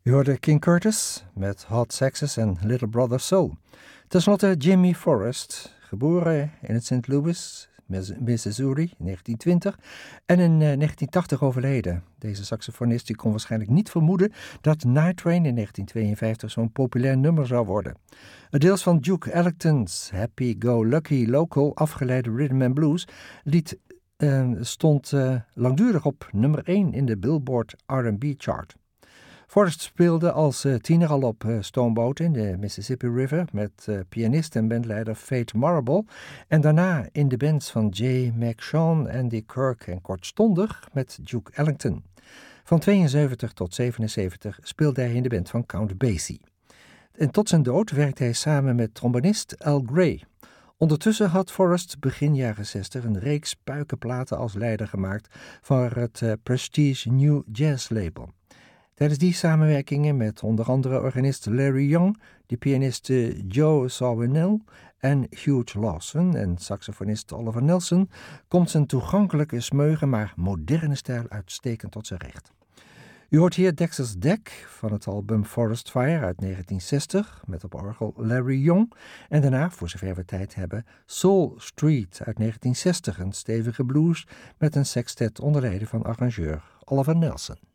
U hoorde King Curtis met Hot Sexes en Little Brother Soul. Ten slotte Jimmy Forrest, geboren in het St. Louis, Missouri in 1920 en in 1980 overleden. Deze saxofonist die kon waarschijnlijk niet vermoeden dat Night Train in 1952 zo'n populair nummer zou worden. Het deels van Duke Ellington's Happy Go Lucky Local afgeleide rhythm and blues lied stond langdurig op nummer 1 in de Billboard R&B chart. Forrest speelde als tiener al op stoomboten in de Mississippi River met pianist en bandleider Fate Marable en daarna in de bands van Jay McShawn, Andy Kirk en kortstondig met Duke Ellington. Van 72 tot 77 speelde hij in de band van Count Basie. En tot zijn dood werkte hij samen met trombonist Al Gray. Ondertussen had Forrest begin jaren 60 een reeks puikenplaten als leider gemaakt voor het Prestige New Jazz label. Tijdens die samenwerkingen met onder andere organist Larry Young, de pianisten Joe Zawinul en Hugh Lawson en saxofonist Oliver Nelson komt zijn toegankelijke, smeuige maar moderne stijl uitstekend tot zijn recht. U hoort hier Dexter's Deck van het album Forest Fire uit 1960 met op orgel Larry Young en daarna, voor zover we tijd hebben, Soul Street uit 1960, een stevige blues met een sextet onder leiding van arrangeur Oliver Nelson.